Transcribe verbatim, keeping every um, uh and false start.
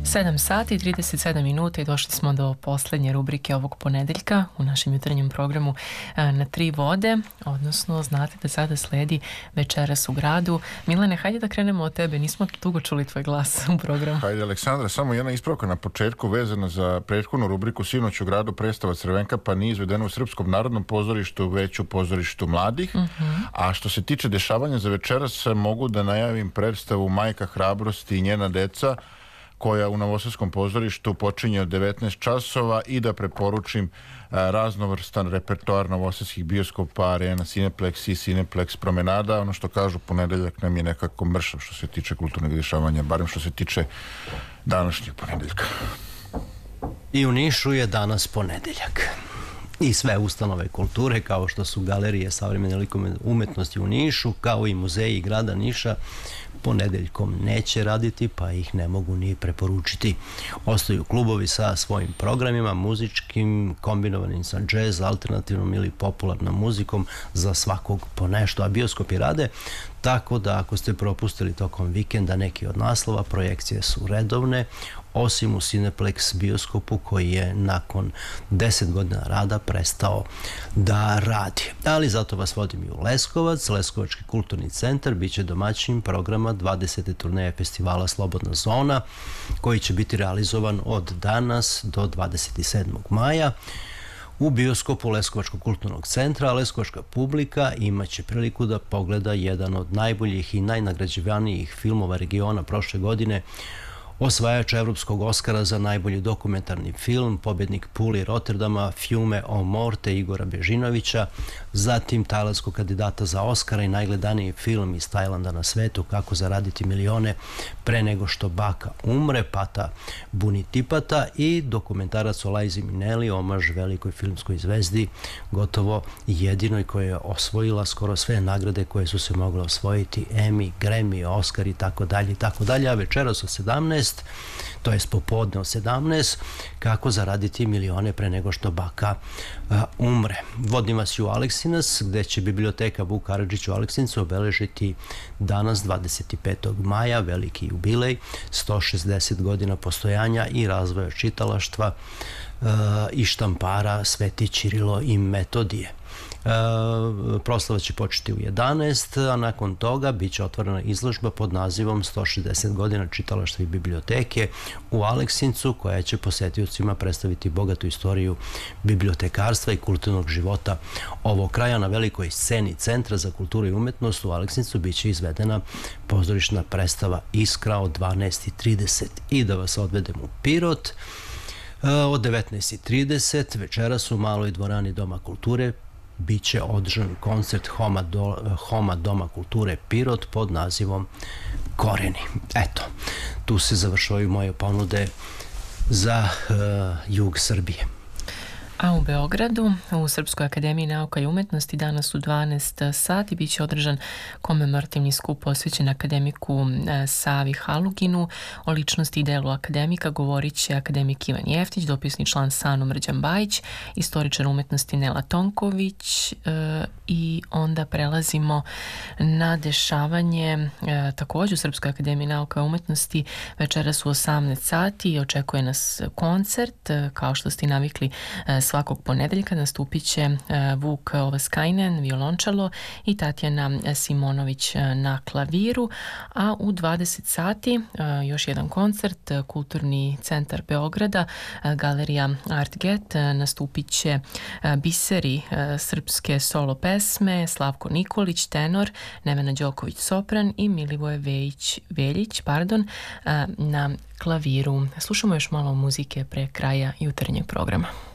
sedam sati i trideset sedam minuta i došli smo do poslednje rubrike ovog ponedeljka u našem jutarnjem programu Na tri vode, odnosno znate da sada sledi Večeras u gradu. Milane, hajde da krenemo od tebe, nismo dugo čuli tvoj glas u programu. Hajde, Aleksandra, samo jedna ispravka na početku vezana za prethodnu rubriku Sinoć u gradu predstava Crvenka, pa nije izvedena u Srpskom narodnom pozorištu, već u pozorištu mladih. Uh-huh. A što se tiče dešavanja za večeras, mogu da najavim predstavu Majka hrabrosti i njena deca, koja u Novosadskom pozorištu počinje od devetnaest časova, i da preporučim raznovrstan repertoar novosadskih bioskopa, Arena, Cineplex i Cineplex Promenada. Ono što kažu, ponedeljak nam je nekako mršav što se tiče kulturnog dešavanja, barem što se tiče današnjeg ponedeljka. I u Nišu je danas ponedeljak. I sve ustanove kulture, kao što su Galerije savremene likovne umetnosti u Nišu, kao i muzeji grada Niša, ponedeljkom neće raditi, pa ih ne mogu ni preporučiti. Ostaju klubovi sa svojim programima, muzičkim, kombinovanim sa džez, alternativnom ili popularnom muzikom, za svakog po nešto, a bioskopi rade, tako da ako ste propustili tokom vikenda neki od naslova, projekcije su redovne, osim u Cineplex bioskopu koji je nakon deset godina rada prestao da radi. Ali zato vas vodim i u Leskovac. Leskovački kulturni centar biće domaćin programa dvadesete turneje festivala Slobodna zona, koji će biti realizovan od danas do dvadeset sedmog maja. U bioskopu Leskovačkog kulturnog centra leskovačka publika imaće priliku da pogleda jedan od najboljih i najnagrađivanijih filmova regiona prošle godine, osvajač evropskog Oskara za najbolji dokumentarni film, pobednik Puli Rotterdama, Fiume o morte Igora Bežinovića, zatim tajlandskog kandidata za Oskara i najgledaniji film iz Tajlanda na svetu, Kako zaraditi milione pre nego što baka umre, Pata Bunitipata, i dokumentarac o Lizi Minnelli, omaž velikoj filmskoj zvezdi, gotovo jedinoj koja je osvojila skoro sve nagrade koje su se mogle osvojiti, Emmy, Grammy, Oscar i tako dalje i tako dalje, a večeras o sedamnaest, to je popodne od sedamnaest, Kako zaraditi milione pre nego što baka uh, umre. Vodim vas i u Aleksinac, gde će biblioteka Vuk Karadžić u Aleksincu obeležiti danas dvadeset petog maja veliki jubilej, sto šezdeset godina postojanja i razvoja čitalaštva uh, i štampara Sveti Ćirilo i Metodije. Uh, proslava će početi u jedanaest, a nakon toga bit će otvorena izložba pod nazivom sto šezdeset godina čitalaštva i biblioteke u Aleksincu, koja će posetiocima predstaviti bogatu istoriju bibliotekarstva i kulturnog života ovog kraja. Na velikoj sceni Centra za kulturu i umetnost u Aleksincu bit će izvedena pozorišna predstava Iskra od dvanaest i trideset. I da vas odvedem u Pirot, uh, od devetnaest i trideset večeras u maloj dvorani Doma kulture biće održan koncert Homa, do, Homa Doma kulture Pirot pod nazivom Koreni. Eto, tu se završavaju moje ponude za uh, jug Srbije. A u Beogradu, u Srpskoj akademiji nauka i umetnosti, danas u dvanaest sati biće održan komemorativni skup posvećen akademiku Savi Haluginu. O ličnosti i delu akademika govorit će akademik Ivan Jeftić, dopisni član SANU Mrđan Bajić, istoričar umetnosti Nela Tonković, i onda prelazimo na dešavanje također u Srpskoj akademiji nauka i umetnosti. Večeras u osamnaest sati i očekuje nas koncert, kao što ste navikli svakog ponedeljka. Nastupit će Vuk Ovaskajnen, violončelo, i Tatjana Simonović na klaviru, a u dvadeset sati još jedan koncert, Kulturni centar Beograda, Galerija Artget, nastupit će biseri srpske solo pesme, Slavko Nikolić, tenor, Nevena Đoković, sopran, i Milivoje Vejić, Veljić pardon, na klaviru. Slušamo još malo muzike pre kraja jutarnjeg programa.